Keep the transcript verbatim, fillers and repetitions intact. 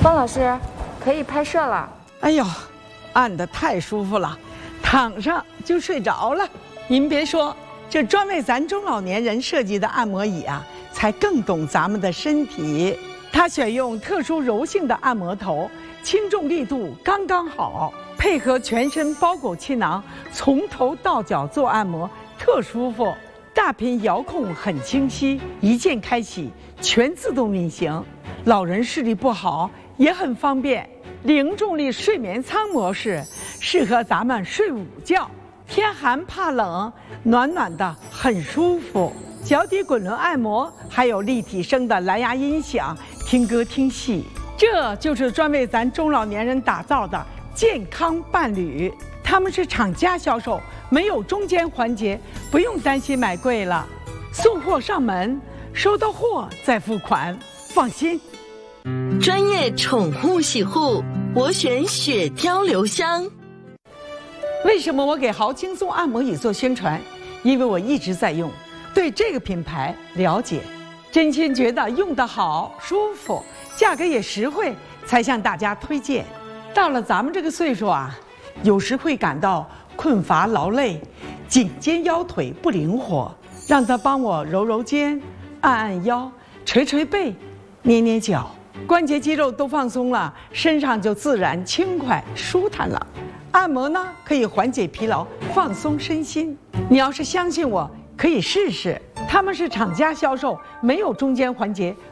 方老师，可以拍摄了。 哎呦，按得太舒服了，躺上就睡着了。您别说，这专为咱中老年人设计的按摩椅啊，才更懂咱们的身体。它选用特殊柔性的按摩头，轻重力度刚刚好，配合全身包裹气囊，从头到脚做按摩，特舒服。大屏遥控很清晰，一键开启，全自动运行。老人视力不好也很方便。零重力睡眠舱模式适合咱们睡午觉，天寒怕冷，暖暖的很舒服。脚底滚轮按摩，还有立体声的蓝牙音响，听歌听戏。这就是专为咱中老年人打造的健康伴侣。他们是厂家销售，没有中间环节，不用担心买贵了。送货上门，收到货再付款，放心。 专业宠物洗护，我选雪貂留香。 为什么我给豪轻松按摩椅做宣传？因为我一直在用，对这个品牌了解，真心觉得用得好、舒服，价格也实惠，才向大家推荐。到了咱们这个岁数啊，有时会感到困乏劳累，颈肩腰腿不灵活，让他帮我揉揉肩，按按腰，捶捶背，捏捏脚，关节肌肉都放松了，身上就自然轻快舒坦了。按摩呢，可以缓解疲劳，放松身心。你要是相信我，可以试试。他们是厂家销售，没有中间环节，